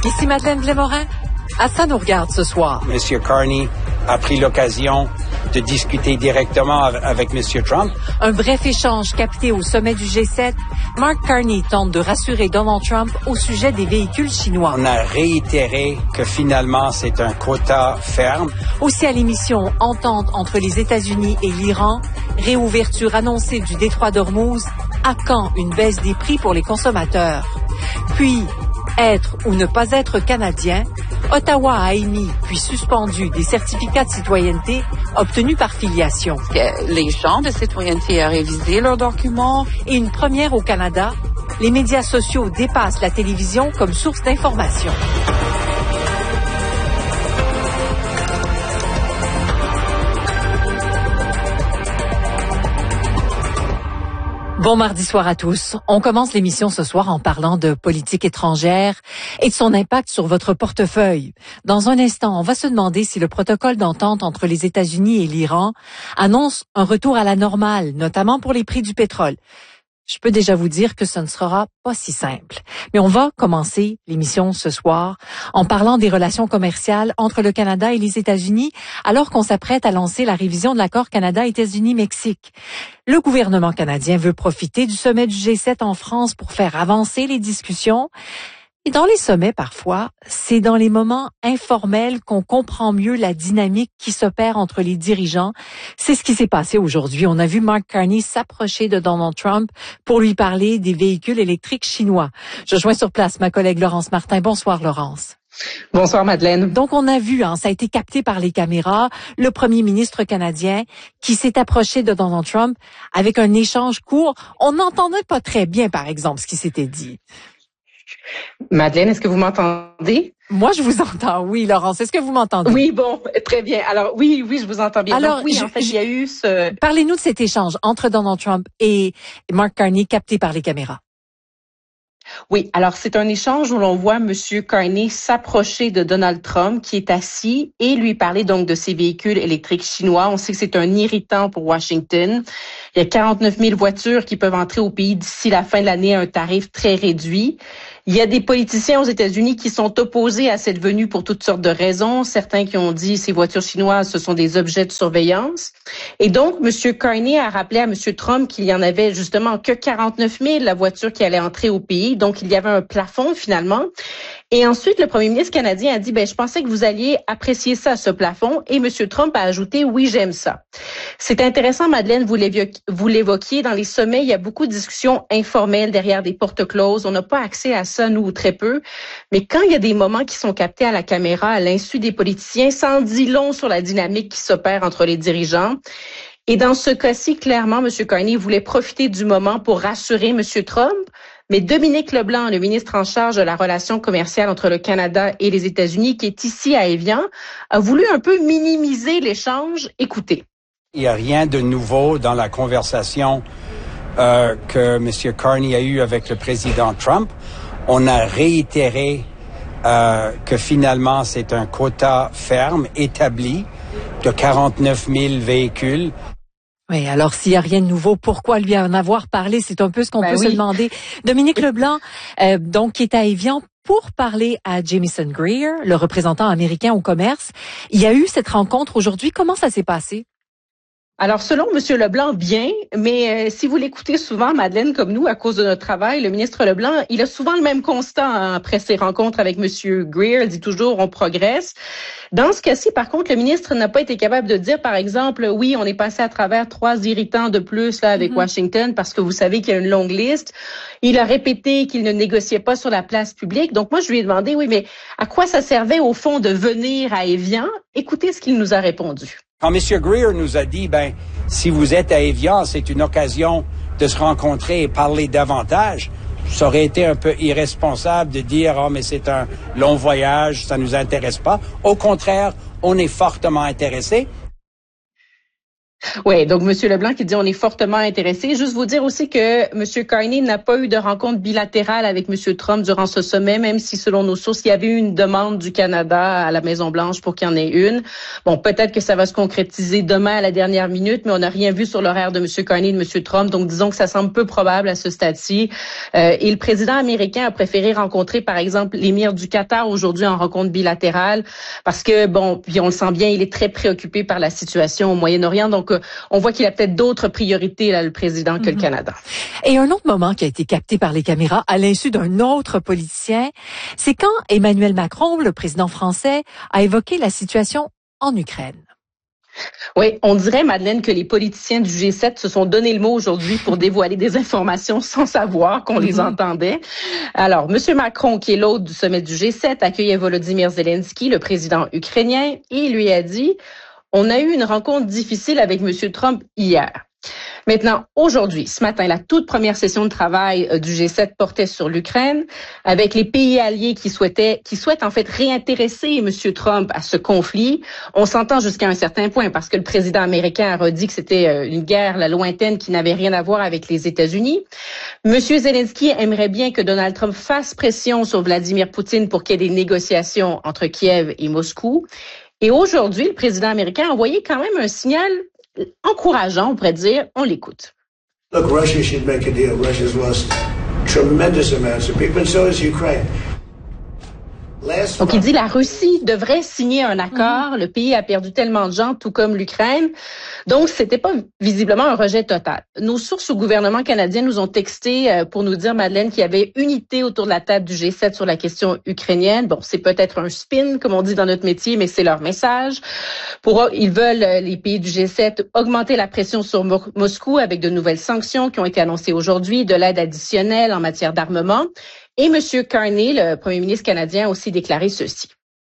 Ici Madeleine Blais-Morin. À ça nous regarde ce soir. M. Carney a pris l'occasion de discuter directement avec M. Trump. Un bref échange capté au sommet du G7. Mark Carney tente de rassurer Donald Trump au sujet des véhicules chinois. On a réitéré que finalement c'est un quota ferme. Aussi à l'émission Entente entre les États-Unis et l'Iran, réouverture annoncée du détroit d'Ormuz, à quand une baisse des prix pour les consommateurs? Puis, être ou ne pas être canadien, Ottawa a émis puis suspendu des certificats de citoyenneté obtenus par filiation. Les gens de citoyenneté ont révisé leurs documents. Et une première au Canada, les médias sociaux dépassent la télévision comme source d'information. Bon mardi soir à tous. On commence l'émission ce soir en parlant de politique étrangère et de son impact sur votre portefeuille. Dans un instant, on va se demander si le protocole d'entente entre les États-Unis et l'Iran annonce un retour à la normale, notamment pour les prix du pétrole. Je peux déjà vous dire que ce ne sera pas si simple. Mais on va commencer l'émission ce soir en parlant des relations commerciales entre le Canada et les États-Unis, alors qu'on s'apprête à lancer la révision de l'accord Canada-États-Unis-Mexique. Le gouvernement canadien veut profiter du sommet du G7 en France pour faire avancer les discussions. Et dans les sommets, parfois, c'est dans les moments informels qu'on comprend mieux la dynamique qui s'opère entre les dirigeants. C'est ce qui s'est passé aujourd'hui. On a vu Mark Carney s'approcher de Donald Trump pour lui parler des véhicules électriques chinois. Je joins sur place ma collègue Laurence Martin. Bonsoir, Laurence. Bonsoir, Madeleine. Donc, on a vu, ça a été capté par les caméras, le premier ministre canadien qui s'est approché de Donald Trump avec un échange court. On n'entendait pas très bien, par exemple, ce qui s'était dit. Madeleine, est-ce que vous m'entendez? Moi, je vous entends, oui, Laurence. Est-ce que vous m'entendez? Oui, bon, très bien. Alors, oui, je vous entends bien. Alors, donc, oui, en fait, il y a eu ce... Parlez-nous de cet échange entre Donald Trump et Mark Carney capté par les caméras. Oui, alors c'est un échange où l'on voit M. Carney s'approcher de Donald Trump qui est assis et lui parler donc de ses véhicules électriques chinois. On sait que c'est un irritant pour Washington. Il y a 49 000 voitures qui peuvent entrer au pays d'ici la fin de l'année à un tarif très réduit. Il y a des politiciens aux États-Unis qui sont opposés à cette venue pour toutes sortes de raisons. Certains qui ont dit ces voitures chinoises, ce sont des objets de surveillance. Et donc, M. Carney a rappelé à M. Trump qu'il y en avait justement que 49 000 la voiture qui allait entrer au pays. Donc, il y avait un plafond finalement. Et ensuite, le premier ministre canadien a dit, je pensais que vous alliez apprécier ça, ce plafond. Et M. Trump a ajouté, oui, j'aime ça. C'est intéressant, Madeleine, vous l'évoquiez. Dans les sommets, il y a beaucoup de discussions informelles derrière des portes closes. On n'a pas accès à ça, nous, ou très peu. Mais quand il y a des moments qui sont captés à la caméra, à l'insu des politiciens, ça en dit long sur la dynamique qui s'opère entre les dirigeants. Et dans ce cas-ci, clairement, M. Carney voulait profiter du moment pour rassurer M. Trump. Mais Dominique Leblanc, le ministre en charge de la relation commerciale entre le Canada et les États-Unis, qui est ici à Évian, a voulu un peu minimiser l'échange. Écoutez. Il n'y a rien de nouveau dans la conversation que M. Carney a eue avec le président Trump. On a réitéré que finalement c'est un quota ferme établi de 49 000 véhicules. Oui, alors s'il n'y a rien de nouveau, pourquoi lui en avoir parlé? C'est un peu ce qu'on peut se demander. Dominique Leblanc, donc qui est à Évian pour parler à Jamieson Greer, le représentant américain au commerce. Il y a eu cette rencontre aujourd'hui. Comment ça s'est passé? Alors, selon M. Leblanc, bien, mais si vous l'écoutez souvent, Madeleine, comme nous, à cause de notre travail, le ministre Leblanc, il a souvent le même constat après ses rencontres avec M. Greer. Il dit toujours, on progresse. Dans ce cas-ci, par contre, le ministre n'a pas été capable de dire, par exemple, oui, on est passé à travers 3 irritants de plus là avec Washington, parce que vous savez qu'il y a une longue liste. Il a répété qu'il ne négociait pas sur la place publique. Donc, moi, je lui ai demandé, oui, mais à quoi ça servait, au fond, de venir à Évian? Écoutez ce qu'il nous a répondu. Quand M. Greer nous a dit, si vous êtes à Évian, c'est une occasion de se rencontrer et parler davantage, ça aurait été un peu irresponsable de dire, mais c'est un long voyage, ça nous intéresse pas. Au contraire, on est fortement intéressés. Oui, donc M. Leblanc qui dit on est fortement intéressé. Juste vous dire aussi que M. Carney n'a pas eu de rencontre bilatérale avec M. Trump durant ce sommet, même si selon nos sources, il y avait eu une demande du Canada à la Maison-Blanche pour qu'il y en ait une. Bon, peut-être que ça va se concrétiser demain à la dernière minute, mais on n'a rien vu sur l'horaire de M. Carney et de M. Trump, donc disons que ça semble peu probable à ce stade-ci. Et le président américain a préféré rencontrer, par exemple, l'émir du Qatar aujourd'hui en rencontre bilatérale, parce que, bon, puis on le sent bien, il est très préoccupé par la situation au Moyen-Orient, donc on voit qu'il a peut-être d'autres priorités, là, le président, que le Canada. Et un autre moment qui a été capté par les caméras à l'insu d'un autre politicien, c'est quand Emmanuel Macron, le président français, a évoqué la situation en Ukraine. Oui, on dirait, Madeleine, que les politiciens du G7 se sont donné le mot aujourd'hui pour dévoiler des informations sans savoir qu'on les entendait. Alors, M. Macron, qui est l'hôte du sommet du G7, accueillait Volodymyr Zelensky, le président ukrainien, et lui a dit « On a eu une rencontre difficile avec M. Trump hier. » Maintenant, aujourd'hui, ce matin, la toute première session de travail du G7 portait sur l'Ukraine, avec les pays alliés qui souhaitent en fait réintéresser M. Trump à ce conflit. On s'entend jusqu'à un certain point parce que le président américain a redit que c'était une guerre lointaine qui n'avait rien à voir avec les États-Unis. M. Zelensky aimerait bien que Donald Trump fasse pression sur Vladimir Poutine pour qu'il y ait des négociations entre Kiev et Moscou. Et aujourd'hui, le président américain a envoyé quand même un signal encourageant, on pourrait dire. On l'écoute. Look, Russia should make a deal. Russia's lost tremendous amounts of people, and so has Ukraine. Donc, il dit la Russie devrait signer un accord. Le pays a perdu tellement de gens, tout comme l'Ukraine. Donc, c'était pas visiblement un rejet total. Nos sources au gouvernement canadien nous ont texté pour nous dire, Madeleine, qu'il y avait unité autour de la table du G7 sur la question ukrainienne. Bon, c'est peut-être un spin, comme on dit dans notre métier, mais c'est leur message. Ils veulent, les pays du G7, augmenter la pression sur Moscou avec de nouvelles sanctions qui ont été annoncées aujourd'hui, de l'aide additionnelle en matière d'armement. Et M. Carney, le premier ministre canadien, a aussi déclaré ceci.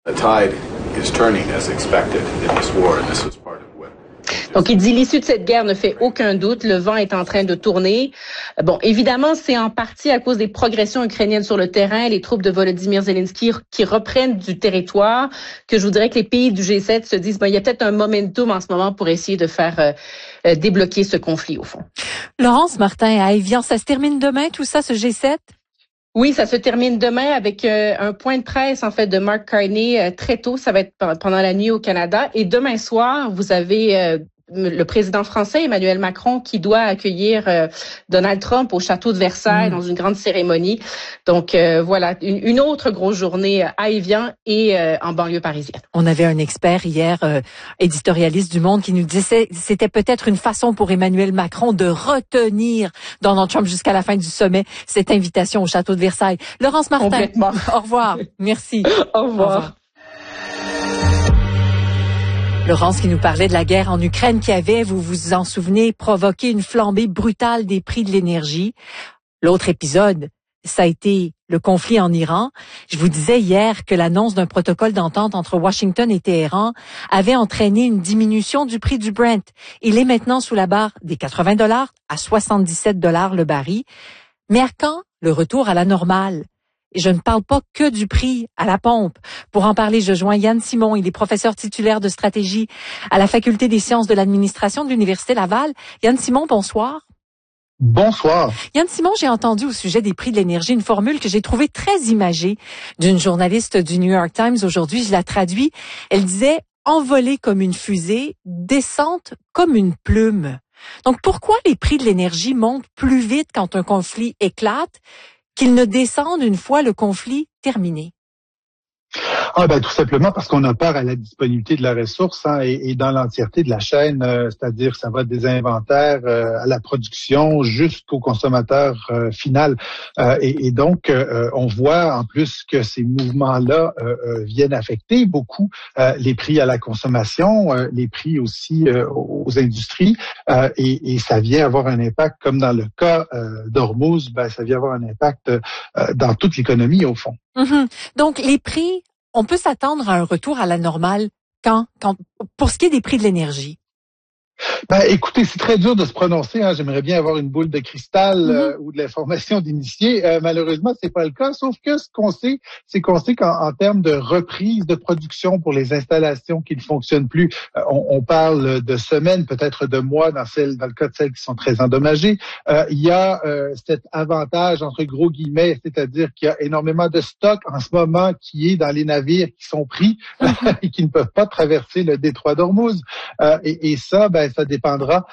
Donc, il dit l'issue de cette guerre ne fait aucun doute. Le vent est en train de tourner. Bon, évidemment, c'est en partie à cause des progressions ukrainiennes sur le terrain, les troupes de Volodymyr Zelensky qui reprennent du territoire, que je voudrais que les pays du G7 se disent, il y a peut-être un momentum en ce moment pour essayer de faire débloquer ce conflit, au fond. Laurence Martin, à Évian, ça se termine demain, tout ça, ce G7? Oui, ça se termine demain avec un point de presse en fait de Mark Carney très tôt. Ça va être pendant la nuit au Canada. Et demain soir, vous avez le président français Emmanuel Macron qui doit accueillir Donald Trump au château de Versailles dans une grande cérémonie. Donc voilà, une autre grosse journée à Évian et en banlieue parisienne. On avait un expert hier, éditorialiste du Monde, qui nous disait c'était peut-être une façon pour Emmanuel Macron de retenir Donald Trump jusqu'à la fin du sommet, cette invitation au château de Versailles. Laurence Martin, complètement. Au revoir. Merci. Au revoir. Laurence qui nous parlait de la guerre en Ukraine qui avait, vous vous en souvenez, provoqué une flambée brutale des prix de l'énergie. L'autre épisode, ça a été le conflit en Iran. Je vous disais hier que l'annonce d'un protocole d'entente entre Washington et Téhéran avait entraîné une diminution du prix du Brent. Il est maintenant sous la barre des 80 $ à 77 $ le baril. Mais à quand le retour à la normale? Et je ne parle pas que du prix à la pompe. Pour en parler, je joins Yann Simon. Il est professeur titulaire de stratégie à la Faculté des sciences de l'administration de l'Université Laval. Yann Simon, bonsoir. Bonsoir. Yann Simon, j'ai entendu au sujet des prix de l'énergie une formule que j'ai trouvée très imagée d'une journaliste du New York Times aujourd'hui. Je la traduis. Elle disait « envolée comme une fusée, descente comme une plume ». Donc, pourquoi les prix de l'énergie montent plus vite quand un conflit éclate qu'ils ne descendent une fois le conflit terminé? Tout simplement parce qu'on a peur à la disponibilité de la ressource et dans l'entièreté de la chaîne, c'est-à-dire ça va des inventaires à la production jusqu'au consommateur final. Et donc, on voit en plus que ces mouvements-là viennent affecter beaucoup les prix à la consommation, les prix aussi aux industries, et ça vient avoir un impact, comme dans le cas d'Ormuz, ça vient avoir un impact dans toute l'économie au fond. Mm-hmm. Donc, les prix, on peut s'attendre à un retour à la normale quand pour ce qui est des prix de l'énergie? Ben, écoutez, c'est très dur de se prononcer. Hein. J'aimerais bien avoir une boule de cristal ou de l'information d'initié. Malheureusement, c'est pas le cas. Sauf que ce qu'on sait, c'est qu'on sait qu'en termes de reprise de production pour les installations qui ne fonctionnent plus, on parle de semaines, peut-être de mois dans le cas de celles qui sont très endommagées. Il y a cet avantage entre gros guillemets, c'est-à-dire qu'il y a énormément de stock en ce moment qui est dans les navires qui sont pris et qui ne peuvent pas traverser le détroit d'Ormuz. Et ça, ben, ça dépendra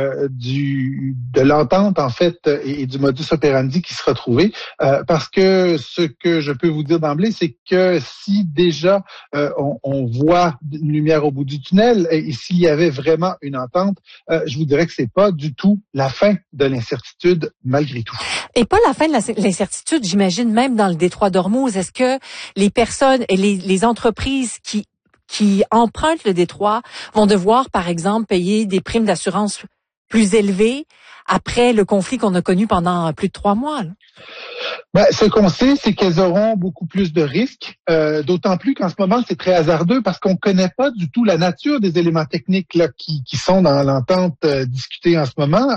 de l'entente en fait et du modus operandi qui sera trouvé. Parce que ce que je peux vous dire d'emblée, c'est que si déjà on voit une lumière au bout du tunnel et s'il y avait vraiment une entente, je vous dirais que c'est pas du tout la fin de l'incertitude malgré tout. Et pas la fin de l'incertitude, j'imagine, même dans le détroit d'Ormuz. Est-ce que les personnes et les entreprises qui empruntent le détroit vont devoir, par exemple, payer des primes d'assurance plus élevées après le conflit qu'on a connu pendant plus de 3 mois, là? Ben, ce qu'on sait, c'est qu'elles auront beaucoup plus de risques, d'autant plus qu'en ce moment, c'est très hasardeux parce qu'on ne connaît pas du tout la nature des éléments techniques là, qui sont dans l'entente discutée en ce moment.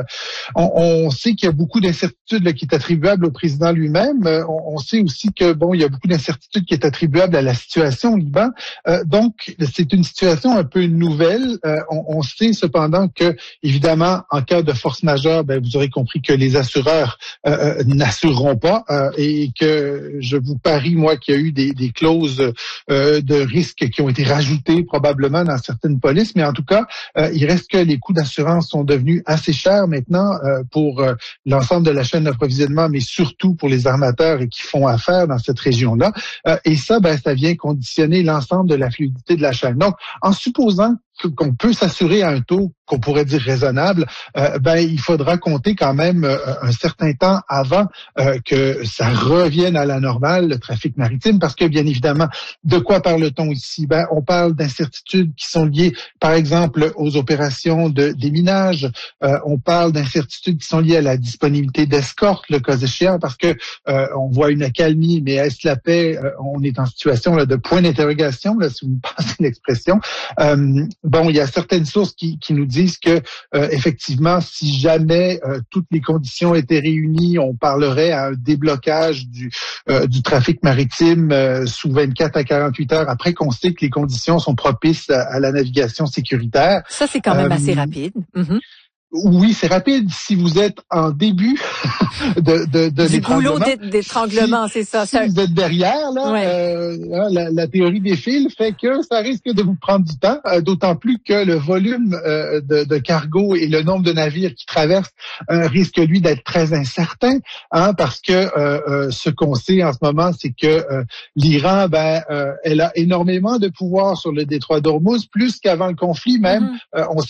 On sait qu'il y a beaucoup d'incertitudes là, qui est attribuable au président lui-même. On sait aussi que il y a beaucoup d'incertitudes qui est attribuable à la situation au Liban. Donc, c'est une situation un peu nouvelle. On sait cependant que, évidemment, en cas de force majeure, vous aurez compris que les assureurs n'assureront pas et que je vous parie, moi, qu'il y a eu des clauses de risque qui ont été rajoutées probablement dans certaines polices, mais en tout cas, il reste que les coûts d'assurance sont devenus assez chers maintenant pour l'ensemble de la chaîne d'approvisionnement, mais surtout pour les armateurs et qui font affaire dans cette région-là. Et ça, ça vient conditionner l'ensemble de la fluidité de la chaîne. Donc, en supposant qu'on peut s'assurer à un taux qu'on pourrait dire raisonnable, il faudra compter quand même un certain temps avant que ça revienne à la normale, le trafic maritime, parce que bien évidemment, de quoi parle-t-on ici? On parle d'incertitudes qui sont liées, par exemple, aux opérations de déminage. On parle d'incertitudes qui sont liées à la disponibilité d'escorte, le cas échéant, parce que on voit une accalmie, mais est-ce la paix? On est en situation là, de point d'interrogation, là, si vous me passez l'expression. Il y a certaines sources qui nous disent que effectivement, si jamais toutes les conditions étaient réunies, on parlerait à un déblocage du trafic maritime sous 24 à 48 heures après qu'on sait que les conditions sont propices à la navigation sécuritaire. Ça, c'est quand même assez rapide. Mm-hmm. Oui, c'est rapide si vous êtes en début de du goulot d'étranglement, c'est ça. Si vous êtes derrière, là, ouais. La théorie des fils fait que ça risque de vous prendre du temps, d'autant plus que le volume de cargo et le nombre de navires qui traversent risque, lui, d'être très incertain, parce que ce qu'on sait en ce moment, c'est que l'Iran, elle a énormément de pouvoir sur le détroit d'Ormuz, plus qu'avant le conflit même. On